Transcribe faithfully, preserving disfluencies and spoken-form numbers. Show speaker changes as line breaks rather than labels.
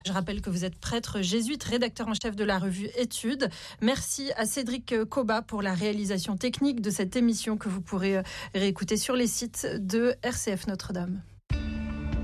Je rappelle que vous êtes prêtre jésuite, rédacteur en chef de la revue Études. Merci à Cédric Coba pour la réalisation technique de cette émission que vous pourrez réécouter sur les sites de R C F Notre-Dame.